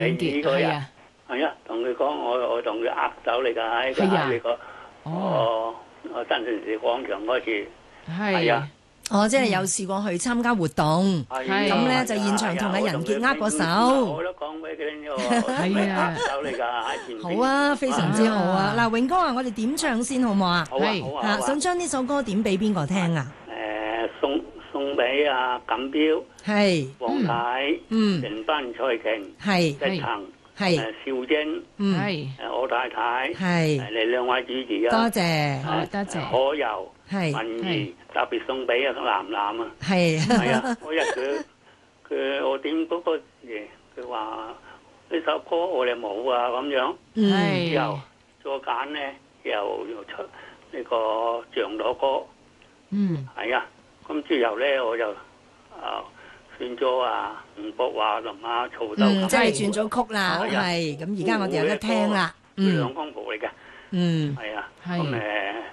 結係啊， 係啊，同佢講我同佢握手嚟㗎，喺呢個我新城市廣場嗰次係啊。 即係有試過去參加活動，咁咧就現場同阿仁傑握過手。 我都講俾佢聽，係啊，手嚟㗎。 好啊，非常之好啊！嗱，永哥啊，我哋點唱先好唔好啊？ 好啊， 想將呢首歌點俾邊個聽啊？ 送俾阿錦標， 係黃太，成班蔡瓊， 係一層， 係邵晶， 係我太太， 係你兩位主持啊， 多謝， 多謝。 可柔， 係文儀，特別送俾阿楠楠啊， 係啊，嗰日我點嗰個嘢，佢話呢首歌我哋冇啊咁樣，之後再揀咧又出呢個長樂歌，係啊。咁之後咧，我就選咗吳國華同阿曹秀琴， 即係轉咗曲啦，係咁而家我哋有得聽啦， 兩公婆嚟嘅，係啊，咁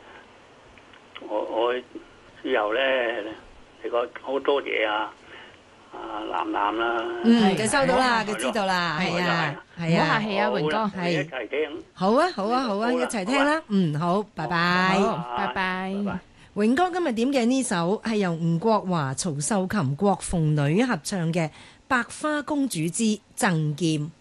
我之後咧，你個好多謝楠楠啦， 佢收到啦，佢知道啦，係啊，係啊， 唔好客氣啊，榮哥， 係一齊聽， 好啊，好啊，好啊，一齊聽啦，好，拜拜， 拜拜。 永哥今日點嘅呢首係由吳國華、曹秀琴、郭鳳女合唱嘅《百花公主之贈劍》。